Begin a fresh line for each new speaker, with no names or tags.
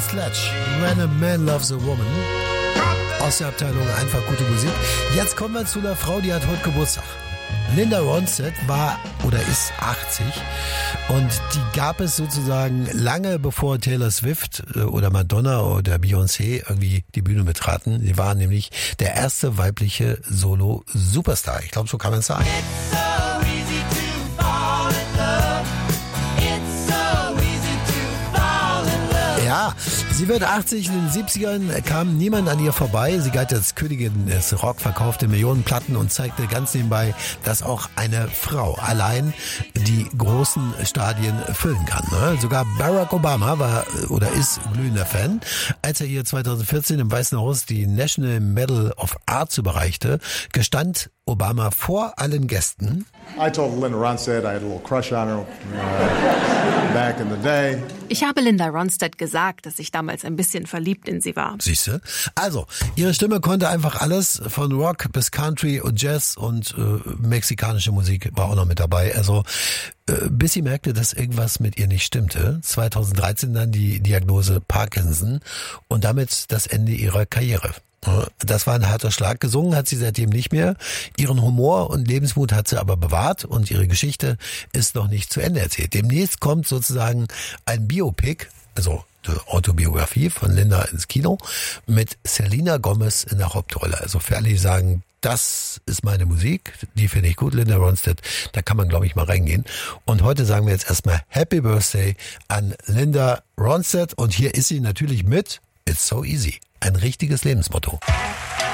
Sledge, When a Man Loves a Woman. Aus der Abteilung einfach gute Musik. Jetzt kommen wir zu einer Frau, die hat heute Geburtstag. Linda Ronstadt war oder ist 80 und die gab es sozusagen lange bevor Taylor Swift oder Madonna oder Beyoncé irgendwie die Bühne betraten. Sie war nämlich der erste weibliche Solo-Superstar. Ich glaube, so kann man es sagen. Ja, sie wird 80, in den 70ern kam niemand an ihr vorbei. Sie galt als Königin des Rock, verkaufte Millionen Platten und zeigte ganz nebenbei, dass auch eine Frau allein die großen Stadien füllen kann. Ne? Sogar Barack Obama war oder ist glühender Fan. Als er ihr 2014 im Weißen Haus die National Medal of Arts überreichte, gestand Obama vor allen Gästen.
I told Linda Ronstadt I had a little crush on her back in the day.
Ich habe Linda Ronstadt gesagt, dass ich damals ein bisschen verliebt in sie war.
Siehste? Also, ihre Stimme konnte einfach alles, von Rock bis Country und Jazz und mexikanische Musik war auch noch mit dabei. Also, bis sie merkte, dass irgendwas mit ihr nicht stimmte. 2013 dann die Diagnose Parkinson und damit das Ende ihrer Karriere. Das war ein harter Schlag. Gesungen hat sie seitdem nicht mehr. Ihren Humor und Lebensmut hat sie aber bewahrt und ihre Geschichte ist noch nicht zu Ende erzählt. Demnächst kommt sozusagen ein Biopic, also eine Autobiografie von Linda ins Kino mit Selena Gomez in der Hauptrolle. Also für alle, die sagen, das ist meine Musik, die finde ich gut, Linda Ronstadt, da kann man, glaube ich, mal reingehen. Und heute sagen wir jetzt erstmal Happy Birthday an Linda Ronstadt und hier ist sie natürlich mit It's So Easy. Ein richtiges Lebensmotto.